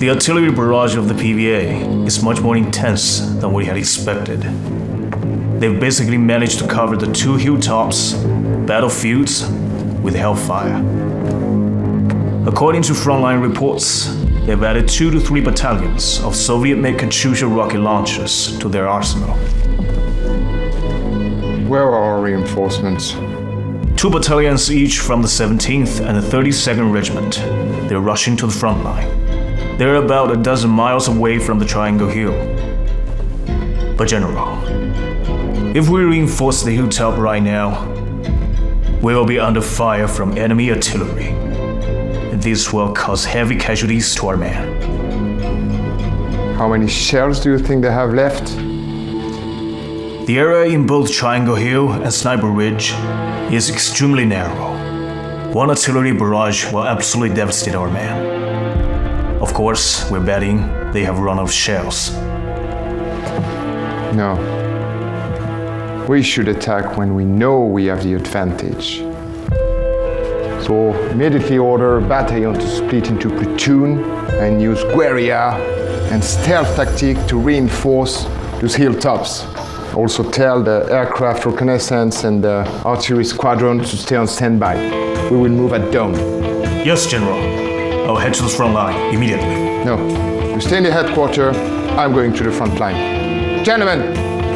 The artillery barrage of the PVA is much more intense than we had expected. They've basically managed to cover the 2 hilltops, battlefields, with hellfire. According to frontline reports, they've added 2 to 3 battalions of Soviet-made Katyusha rocket launchers to their arsenal. Where are our reinforcements? 2 battalions each from the 17th and the 32nd Regiment. They're rushing to the front line. They're about a dozen miles away from the Triangle Hill. But General, if we reinforce the hilltop right now, we will be under fire from enemy artillery. This will cause heavy casualties to our men. How many shells do you think they have left? The area in both Triangle Hill and Sniper Ridge is extremely narrow. One artillery barrage will absolutely devastate our men. Of course, we're betting they have run out of shells. No. We should attack when we know we have the advantage. So immediately order a battalion to split into platoon and use guerrilla and stealth tactic to reinforce those hilltops. Also tell the aircraft reconnaissance and the artillery squadron to stay on standby. We will move at dawn. Yes, General. I'll head to the front line immediately. No, you stay in the headquarters. I'm going to the front line. Gentlemen!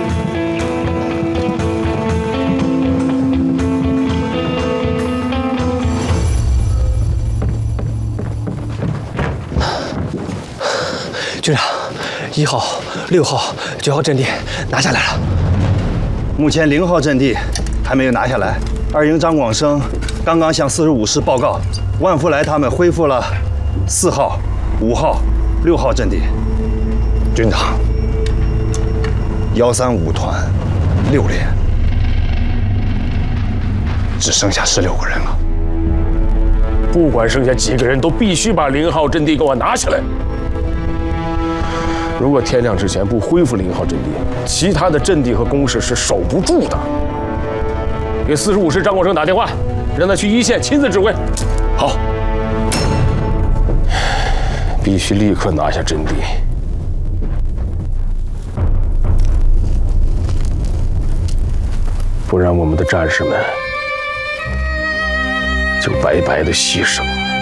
军长，1号、6号、9号阵地拿下来了。 目前0号阵地还没有拿下来。2营张广生刚刚向45师报告，万福来他们恢复了4号、5号、6号阵地。军长，135团6连，只剩下16个人了。 不管剩下几个人，都必须把0号阵地给我拿下来。如果天亮之前不恢复0号阵地，其他的阵地和工事是守不住的。给45师张广生打电话，让他去1线亲自指挥。好，必须立刻拿下阵地，不然我们的战士们就白白的牺牲了。